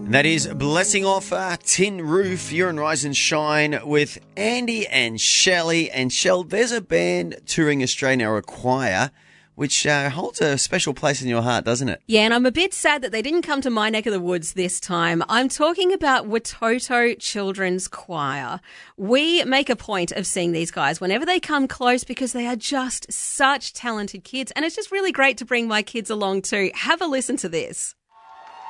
And that is Blessing Off Tin Roof. You're on Rise and Shine with Andy and Shelley. And Shell, there's a band touring Australia now, a choir, which holds a special place in your heart, doesn't it? Yeah, and I'm a bit sad that they didn't come to my neck of the woods this time. I'm talking about Watoto Children's Choir. We make a point of seeing these guys whenever they come close because they are just such talented kids. And it's just really great to bring my kids along too. Have a listen to this.